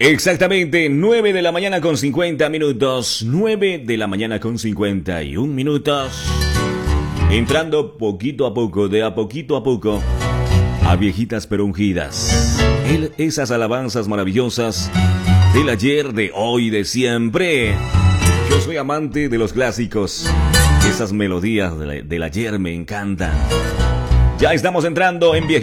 Exactamente, 9 de la mañana con 50 minutos. 9 de la mañana con 51 minutos. Entrando poquito a poco, de a poquito a poco, a viejitas pero ungidas. Esas alabanzas maravillosas del ayer, de hoy, de siempre. Yo soy amante de los clásicos. Esas melodías del ayer me encantan. Ya estamos entrando en viejitas.